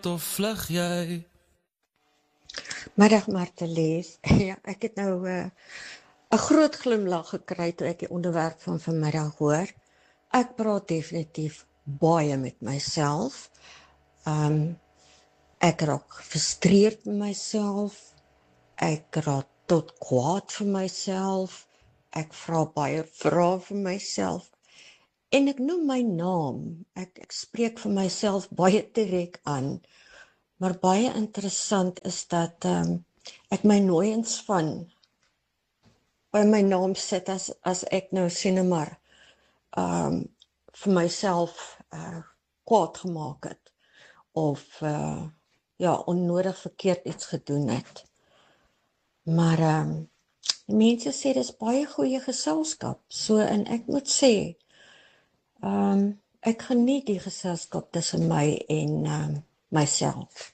of vlug jy? Middag Martelies. Ja, ek het nou 'n groot glimlag gekry toe ek die onderwerp van vanmiddag hoor. Ek praat definitief baie met myself. Ek raak gefrustreerd met myself. Ek raak tot kwaad vir myself. Ek vra baie vrae vir myself. En ek noem my naam. Ek spreek vir myself baie direk aan. Maar baie interessant is dat ek my nooiens van by my naam sit as ek nou sê net maar vir myself kwaad gemaak het of onnodig verkeerd iets gedoen het. Maar die mense sê dis baie goeie geselskap. So en ek moet sê ek geniet die geselskap tussen my en myself.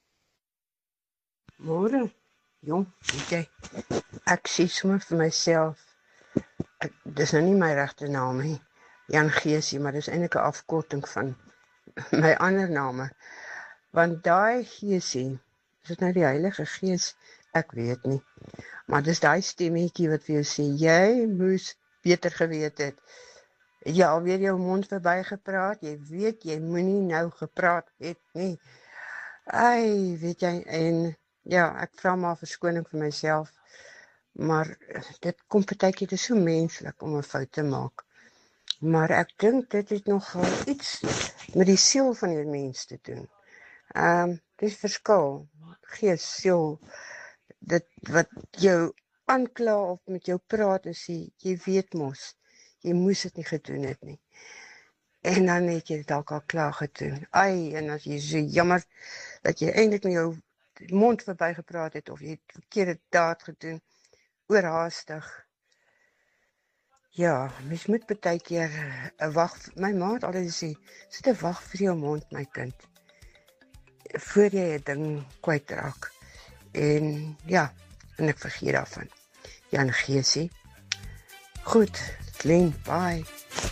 Môre, jong, weet jy, ek sê sommer vir myself, dis nou nie my regte naam nie, Jan Geesie, maar dis eintlik 'n afkorting van my ander name, want daai Geesie, is dit nou die Heilige Gees, ek weet nie, maar dis daai stemmetjie wat vir jou sê, jy moes beter geweet het, het jy alweer jou mond verby gepraat, jy weet, jy moenie nou gepraat het nie, weet jy, en ja, ek vra maar verskoning vir myself, maar dit kom partykeer, dit is so menslik om 'n fout te maak. Maar ek dink dit het nogal iets met die siel van die mens te doen. Dis verskil, gees, siel, dit wat jou aankla of met jou praat en sê, jy weet mos, jy moes dit nie gedoen het nie. En dan het jy dit dalk al klaar gedoen. En as jy so jammer dat jy eintlik met jou mond verby gepraat het of jy het verkeerde daad gedoen, oorhaastig. Ja, mens moet baie keer wag. My ma het altyd gesê, sit 'n wag vir jou mond, my kind, voor jy 'n ding kwytraak. En ja, en ek vergeet daarvan. Jan Geesie. Goed, Glen, bye.